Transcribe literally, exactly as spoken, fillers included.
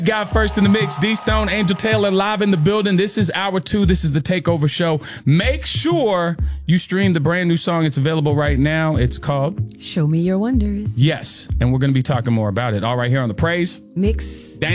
Got first in the mix, D Stone, Angel Taylor live in the building. This is hour two. This is the Takeover Show. Make sure you stream the brand new song. It's available right now. It's called Show Me Your Wonders. Yes. And we're going to be talking more about it. All right, here on The Praise Mix.